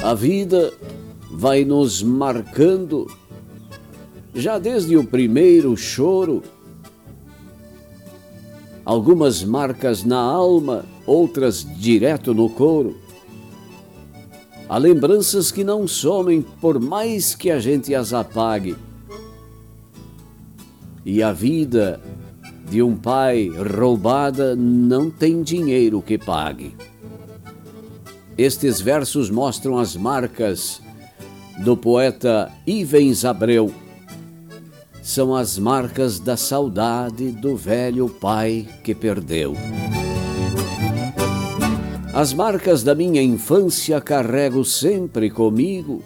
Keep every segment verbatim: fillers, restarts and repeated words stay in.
A vida vai nos marcando, já desde o primeiro choro, algumas marcas na alma, outras direto no couro. Há lembranças que não somem por mais que a gente as apague. E a vida de um pai roubada não tem dinheiro que pague. Estes versos mostram as marcas do poeta Ivens Abreu. São as marcas da saudade do velho pai que perdeu. As marcas da minha infância carrego sempre comigo.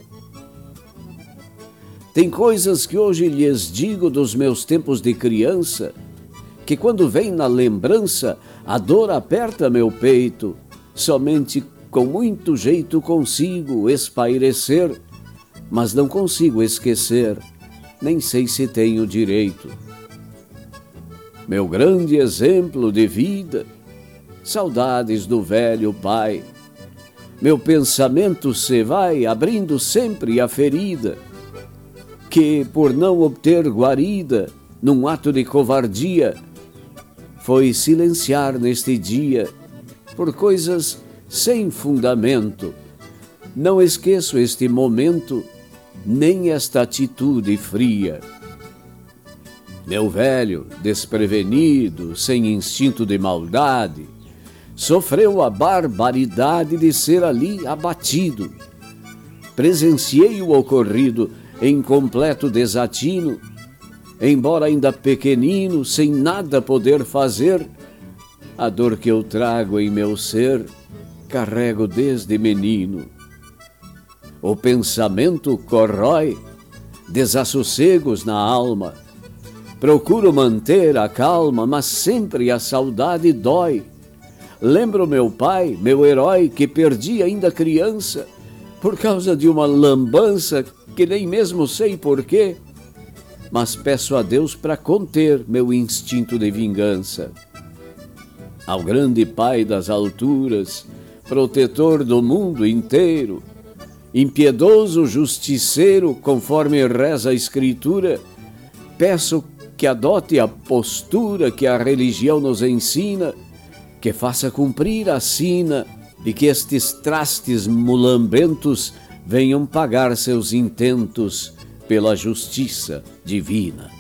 Tem coisas que hoje lhes digo dos meus tempos de criança, que quando vem na lembrança, a dor aperta meu peito. Somente com muito jeito consigo espairecer, mas não consigo esquecer, nem sei se tenho direito. Meu grande exemplo de vida, saudades do velho pai. Meu pensamento se vai abrindo sempre a ferida, que por não obter guarida, num ato de covardia, foi silenciar neste dia, por coisas sem fundamento. Não esqueço este momento, nem esta atitude fria. Meu velho, desprevenido, sem instinto de maldade, sofreu a barbaridade de ser ali abatido. Presenciei o ocorrido em completo desatino, embora ainda pequenino, sem nada poder fazer. A dor que eu trago em meu ser, carrego desde menino. O pensamento corrói, desassossegos na alma. Procuro manter a calma, mas sempre a saudade dói. Lembro meu pai, meu herói, que perdi ainda criança, por causa de uma lambança que nem mesmo sei porquê, mas peço a Deus para conter meu instinto de vingança. Ao grande Pai das alturas, protetor do mundo inteiro, impiedoso justiceiro, conforme reza a Escritura, peço que adote a postura que a religião nos ensina, que faça cumprir a sina e que estes trastes mulambentos venham pagar seus intentos pela justiça divina.